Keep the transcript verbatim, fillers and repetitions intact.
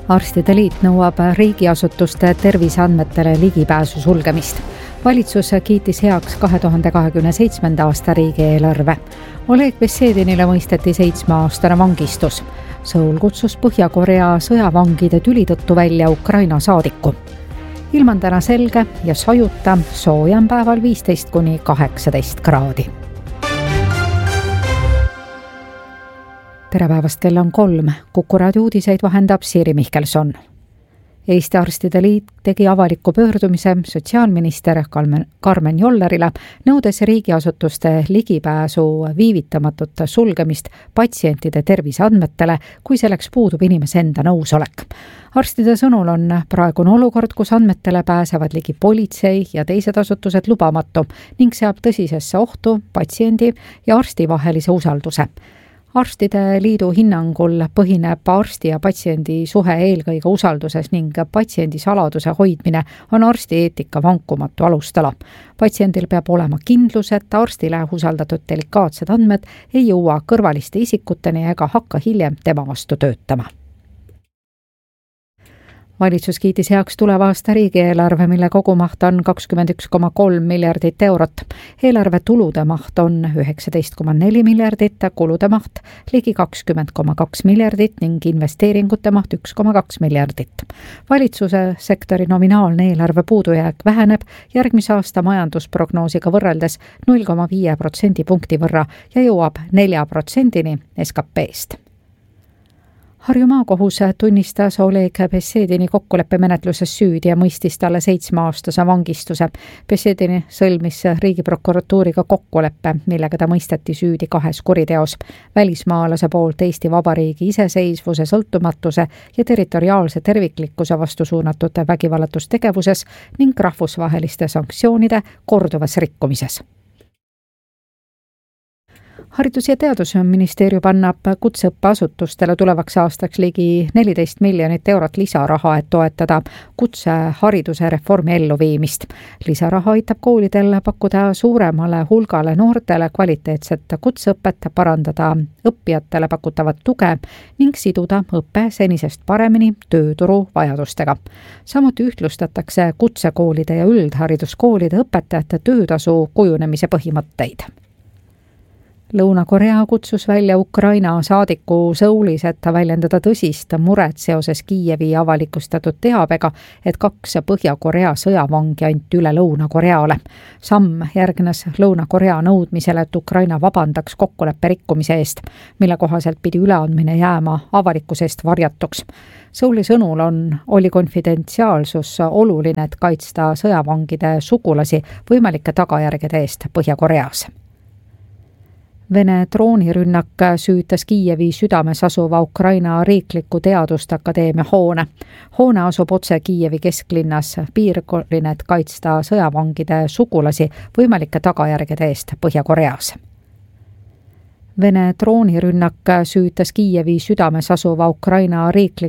Arstide liit nõuab riigiasutuste terviseandmetele ligipääsu sulgemist. Valitsus kiitis heaks kahe tuhande kahekümne seitsmenda aasta riigieelarve. Oleg Besedinile mõisteti seitsmeaastane vangistus. Seoul kutsus Põhja-Korea sõjavangide tüli tõttu välja Ukraina saadiku. Ilm on täna selge ja sajuta, soojem päeval viisteist kuni kaheksateist kraadi. Tere päevast, kell on kolm. Kuku raadio uudiseid vahendab Siiri Mihkelson. Eesti Arstide Liit tegi avaliku pöördumise sotsiaalminister Karmen Jollerile, nõudes riigiasutuste ligipääsu viivitamatut sulgemist patsientide terviseandmetele, kui selleks puudub inimese enda nõusolek. Arstide sõnul on praegune olukord, kus andmetele pääsevad ligi politsei ja teised asutused lubamatu ning seab tõsisesse ohtu patsiendi ja arsti vahelise usalduse. Arstide liidu hinnangul põhineb arsti ja patsiendi suhe eelkõige usalduses ning patsiendi saladuse hoidmine on arsti eetika vankumatu alustala. Patsiendil peab olema kindlus, et arstile usaldatud delikaatsed andmed ei jõua kõrvaliste isikuteni ega hakka hiljem tema vastu töötama. Valitsus kiitis heaks tuleva aasta riigieelarve, mille kogumaht on kakskümmend üks koma kolm miljardit eurot. Eelarve tulude maht on üheksateist koma neli miljardit, kulude maht ligi kakskümmend koma kaks miljardit ning investeeringute maht üks koma kaks miljardit. Valitsuse sektori nominaalne eelarve puudujääk väheneb järgmise aasta majandusprognoosiga võrreldes null koma viis protsendipunkti võrra ja jõuab nelja protsendini S K P-st. Harju maakohus tunnistas Oleg Besedini kokkuleppemenetluses süüdi ja mõistis talle seitsmeaastase vangistuse. Besedini sõlmis riigiprokuratuuriga kokkuleppe, millega ta mõisteti süüdi kahes kuriteos. Välismaalase poolt Eesti Vabariigi iseseisvuse, sõltumatuse ja territoriaalse terviklikkuse vastu suunatud vägivallastustegevuses ning rahvusvaheliste sanktsioonide korduvas rikkumises. Haridus- ja Teadusministeerium annab kutseõppeasutustele tulevaks aastaks ligi neliteist miljonit eurot lisaraha, et toetada kutsehariduse reformi elluviimist. Lisaraha aitab koolidel pakkuda suuremale hulgale noortele kvaliteetset kutseõpet, parandada õppijatele pakutavat tuge ning siduda õppe senisest paremini tööturu vajadustega. Samuti ühtlustatakse kutsekoolide ja üldhariduskoolide õpetajate töötasu kujunemise põhimõtteid. Lõuna-Korea kutsus välja Ukraina saadiku Soulis, et väljendada tõsist muret seoses Kiievi avalikustatud teabega, et kaks Põhja-Korea sõjavangi anti üle Lõuna-Koreale. Samm järgnes Lõuna-Korea nõudmisele, et Ukraina vabandaks kokkuleppe rikkumise eest, mille kohaselt pidi üleandmine jääma avalikkusest varjatuks. Souli sõnul on, oli konfidentsiaalsus oluline, et kaitsta sõjavangide sugulasi võimalike tagajärgede eest Põhja-Koreas. Vene droonirünnak süütas Kiievi südames asuva Ukraina riikliku teaduste akadeemia hoone. Hoone asub otse Kiievi kesklinnas, piirkonnas, et kaitsta sõjavangide sugulasi võimalike tagajärgede eest Põhja-Koreas. Vene droonirünnak süütas Kiievi südames asuva Ukraina riikliku